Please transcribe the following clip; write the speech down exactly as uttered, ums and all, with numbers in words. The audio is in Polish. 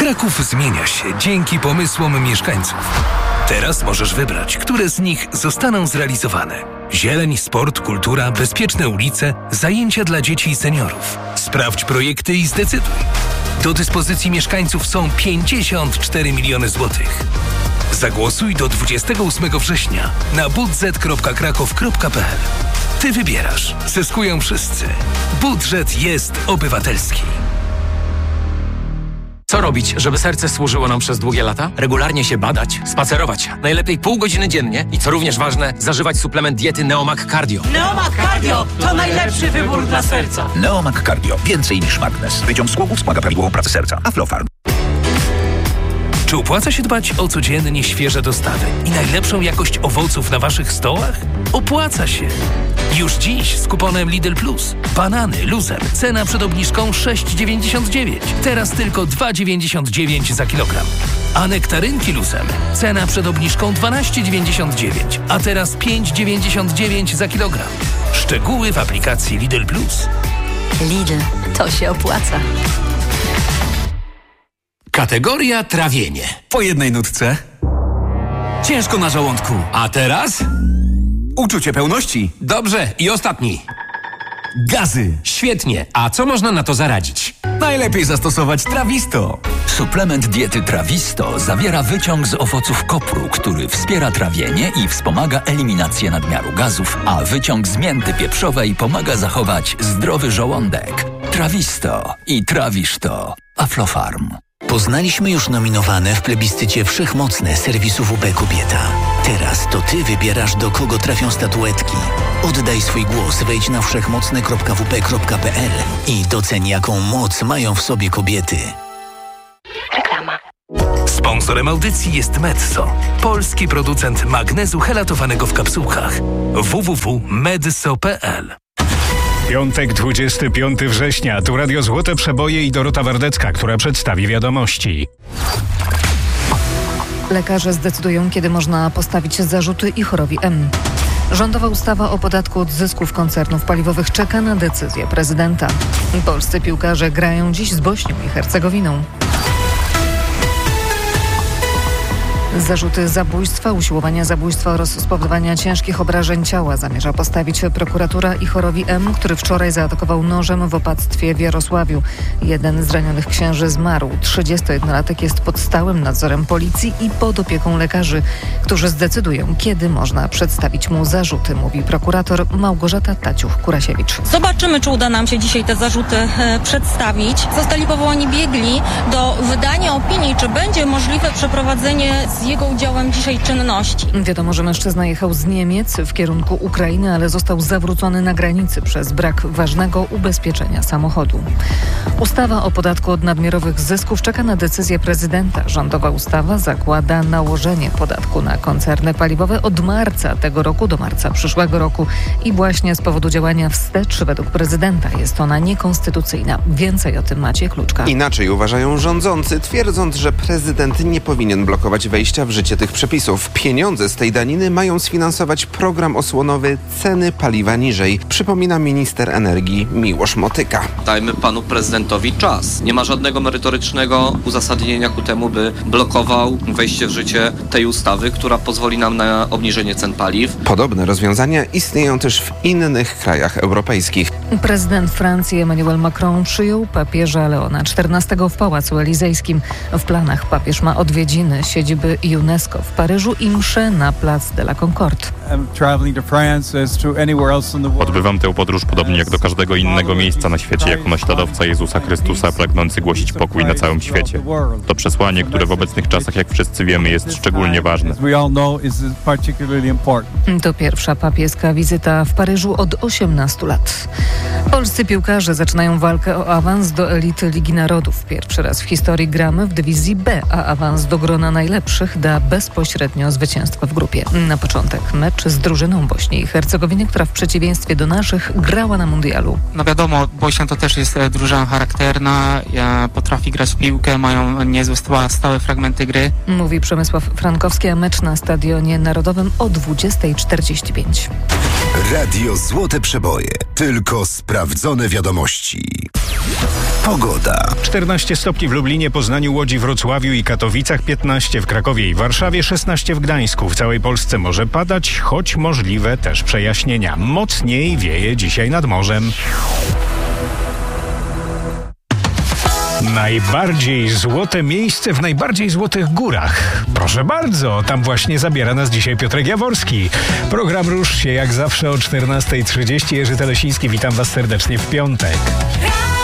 Kraków zmienia się dzięki pomysłom mieszkańców. Teraz możesz wybrać, które z nich zostaną zrealizowane. Zieleń, sport, kultura, bezpieczne ulice, zajęcia dla dzieci i seniorów. Sprawdź projekty i zdecyduj. Do dyspozycji mieszkańców są pięćdziesiąt cztery miliony złotych. Zagłosuj do dwudziestego ósmego września na budżet kropka kraków kropka p l. Ty wybierasz. Zyskują wszyscy. Budżet jest obywatelski. Co robić, żeby serce służyło nam przez długie lata? Regularnie się badać, spacerować, najlepiej pół godziny dziennie i co również ważne, zażywać suplement diety Neomag Cardio. Neomag Cardio to najlepszy wybór dla serca. Neomag Cardio. Więcej niż magnez. Wyciąg z głowów wspomaga prawidłową pracę serca. Aflofarm. Czy opłaca się dbać o codziennie świeże dostawy i najlepszą jakość owoców na waszych stołach? Opłaca się! Już dziś z kuponem Lidl Plus. Banany luzem. Cena przed obniżką sześć dziewięćdziesiąt dziewięć. Teraz tylko dwa dziewięćdziesiąt dziewięć za kilogram. A nektarynki luzem. Cena przed obniżką dwanaście dziewięćdziesiąt dziewięć. A teraz pięć dziewięćdziesiąt dziewięć za kilogram. Szczegóły w aplikacji Lidl Plus. Lidl. To się opłaca. Kategoria trawienie. Po jednej nutce. Ciężko na żołądku. A teraz? Uczucie pełności. Dobrze, i ostatni. Gazy. Świetnie. A co można na to zaradzić? Najlepiej zastosować Trawisto. Suplement diety Trawisto zawiera wyciąg z owoców kopru, który wspiera trawienie i wspomaga eliminację nadmiaru gazów, a wyciąg z mięty pieprzowej pomaga zachować zdrowy żołądek. Trawisto i trawisz to. Aflofarm. Poznaliśmy już nominowane w plebiscycie wszechmocne serwisu W P Kobieta. Teraz to ty wybierasz, do kogo trafią statuetki. Oddaj swój głos, wejdź na wszechmocne kropka w p kropka p l i doceń, jaką moc mają w sobie kobiety. Reklama. Sponsorem audycji jest Medso, polski producent magnezu helatowanego w kapsułkach. w w w kropka medso kropka p l. Piątek, dwudziestego piątego września. Tu Radio Złote Przeboje i Dorota Wardecka, która przedstawi wiadomości. Lekarze zdecydują, kiedy można postawić zarzuty Ihorowi M. Rządowa ustawa o podatku od zysków koncernów paliwowych czeka na decyzję prezydenta. Polscy piłkarze grają dziś z Bośnią i Hercegowiną. Zarzuty zabójstwa, usiłowania zabójstwa oraz spowodowania ciężkich obrażeń ciała zamierza postawić prokuratura Ihorowi M., który wczoraj zaatakował nożem w opactwie w Jarosławiu. Jeden z ranionych księży zmarł. trzydziestojednolatek jest pod stałym nadzorem policji i pod opieką lekarzy, którzy zdecydują, kiedy można przedstawić mu zarzuty, mówi prokurator Małgorzata Taciuch-Kurasiewicz. Zobaczymy, czy uda nam się dzisiaj te zarzuty e, przedstawić. Zostali powołani biegli do wydania opinii, czy będzie możliwe przeprowadzenie z jego udziałem dzisiaj czynności. Wiadomo, że mężczyzna jechał z Niemiec w kierunku Ukrainy, ale został zawrócony na granicy przez brak ważnego ubezpieczenia samochodu. Ustawa o podatku od nadmiarowych zysków czeka na decyzję prezydenta. Rządowa ustawa zakłada nałożenie podatku na koncerny paliwowe od marca tego roku do marca przyszłego roku i właśnie z powodu działania wstecz według prezydenta jest ona niekonstytucyjna. Więcej o tym Maciej Kluczka. Inaczej uważają rządzący, twierdząc, że prezydent nie powinien blokować wejścia w życie tych przepisów. Pieniądze z tej daniny mają sfinansować program osłonowy Ceny paliwa niżej, przypomina minister energii Miłosz Motyka. Dajmy panu prezydentowi czas. Nie ma żadnego merytorycznego uzasadnienia ku temu, by blokował wejście w życie tej ustawy, która pozwoli nam na obniżenie cen paliw. Podobne rozwiązania istnieją też w innych krajach europejskich. Prezydent Francji Emmanuel Macron przyjął papieża Leona czternastego w Pałacu Elizejskim. W planach papież ma odwiedziny siedziby UNESCO w Paryżu i mszę na Place de la Concorde. Odbywam tę podróż podobnie jak do każdego innego miejsca na świecie, jako naśladowca Jezusa Chrystusa pragnący głosić pokój na całym świecie. To przesłanie, które w obecnych czasach, jak wszyscy wiemy, jest szczególnie ważne. To pierwsza papieska wizyta w Paryżu od osiemnastu lat. Polscy piłkarze zaczynają walkę o awans do elity Ligi Narodów. Pierwszy raz w historii gramy w dywizji B, a awans do grona najlepszych których da bezpośrednio zwycięstwo w grupie. Na początek mecz z drużyną Bośni i Hercegowiny, która w przeciwieństwie do naszych grała na mundialu. No wiadomo, Bośnia to też jest drużyna charakterna, potrafi grać w piłkę, mają niezłe stałe fragmenty gry. Mówi Przemysław Frankowski, a mecz na Stadionie Narodowym o dwudziesta czterdzieści pięć. Radio Złote Przeboje. Tylko sprawdzone wiadomości. Pogoda. czternaście stopni w Lublinie, Poznaniu, Łodzi, Wrocławiu i Katowicach, piętnaście w Krakowie i Warszawie, szesnaście w Gdańsku. W całej Polsce może padać, choć możliwe też przejaśnienia. Mocniej wieje dzisiaj nad morzem. Najbardziej złote miejsce w najbardziej złotych górach. Proszę bardzo, tam właśnie zabiera nas dzisiaj Piotrek Jaworski. Program Rusz się jak zawsze o czternasta trzydzieści. Jerzy Telesiński, witam Was serdecznie w piątek.